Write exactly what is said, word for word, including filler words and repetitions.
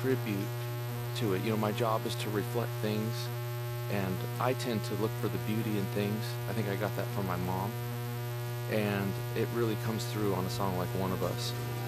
contribute to it. You know, my job is to reflect things, and I tend to look for the beauty in things. I think I got that from my mom, and it really comes through on a song like One of Us.